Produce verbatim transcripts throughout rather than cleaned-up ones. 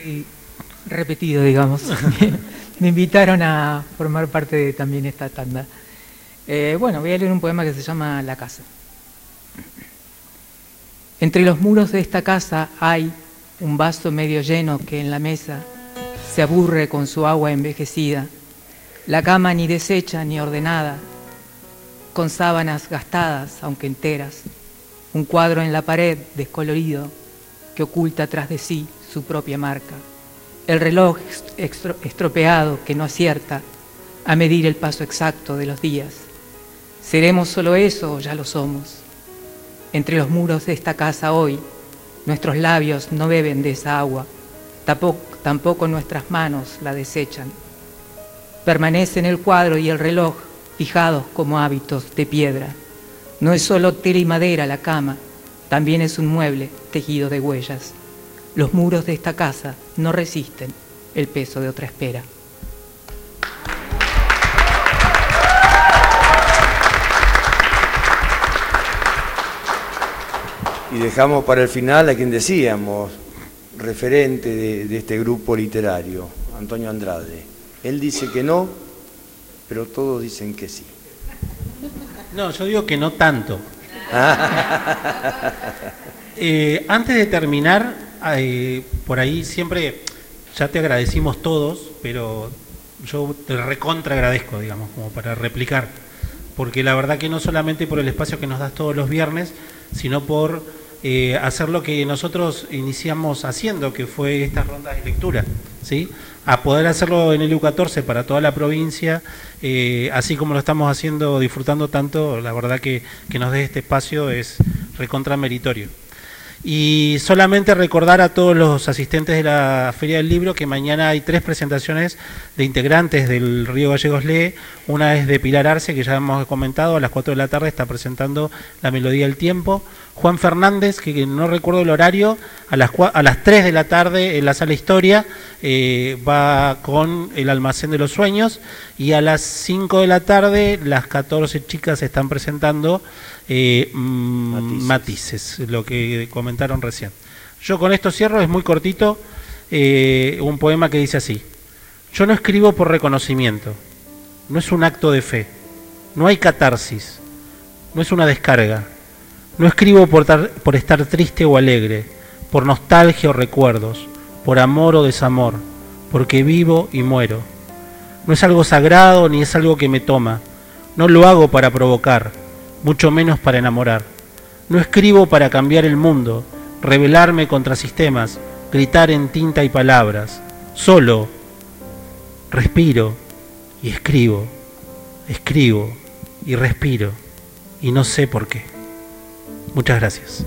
Estoy repetido, digamos. Me invitaron a formar parte de también esta tanda. Eh, bueno, voy a leer un poema que se llama La casa. Entre los muros de esta casa hay un vaso medio lleno que en la mesa se aburre con su agua envejecida. La cama ni deshecha ni ordenada, con sábanas gastadas, aunque enteras. Un cuadro en la pared descolorido que oculta tras de sí su propia marca. El reloj estropeado que no acierta a medir el paso exacto de los días. ¿Seremos solo eso o ya lo somos? Entre los muros de esta casa hoy, nuestros labios no beben de esa agua, tampoco, tampoco nuestras manos la desechan. Permanecen el cuadro y el reloj fijados como hábitos de piedra. No es solo tela y madera la cama, también es un mueble tejido de huellas. Los muros de esta casa no resisten el peso de otra espera. Y dejamos para el final a quien decíamos, referente de, de este grupo literario, Antonio Andrade. Él dice que no, pero todos dicen que sí. No, yo digo que no tanto. eh, antes de terminar, eh, por ahí siempre ya te agradecimos todos, pero yo te recontra agradezco, digamos, como para replicar. Porque la verdad que no solamente por el espacio que nos das todos los viernes, sino por eh, hacer lo que nosotros iniciamos haciendo, que fue estas rondas de lectura, ¿sí? A poder hacerlo en el U catorce para toda la provincia, eh, así como lo estamos haciendo, disfrutando tanto, la verdad que, que nos dé este espacio es recontra meritorio. Y solamente recordar a todos los asistentes de la Feria del Libro que mañana hay tres presentaciones de integrantes del Río Gallegos Lee. Una es de Pilar Arce, que ya hemos comentado, a las cuatro de la tarde está presentando La Melodía del Tiempo. Juan Fernández, que no recuerdo el horario, a las, a las tres de la tarde en la Sala Historia, eh, va con El Almacén de los Sueños. Y a las cinco de la tarde, las catorce chicas están presentando eh, matices. matices, lo que comentaron recién. Yo con esto cierro, es muy cortito, eh, un poema que dice así: yo no escribo por reconocimiento, no es un acto de fe, no hay catarsis, no es una descarga, no escribo por, tar, por estar triste o alegre, por nostalgia o recuerdos, por amor o desamor, porque vivo y muero. No es algo sagrado ni es algo que me toma, no lo hago para provocar, mucho menos para enamorar. No escribo para cambiar el mundo, rebelarme contra sistemas, gritar en tinta y palabras. Solo respiro y escribo, escribo y respiro, y no sé por qué. Muchas gracias.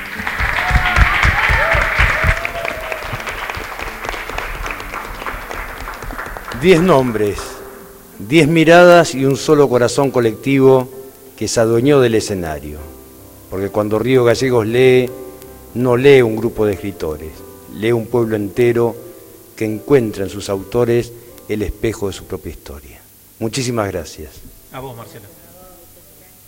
Diez nombres, diez miradas y un solo corazón colectivo que se adueñó del escenario. Porque cuando Río Gallegos lee, no lee un grupo de escritores, lee un pueblo entero que encuentra en sus autores el espejo de su propia historia. Muchísimas gracias. A vos, Marcelo.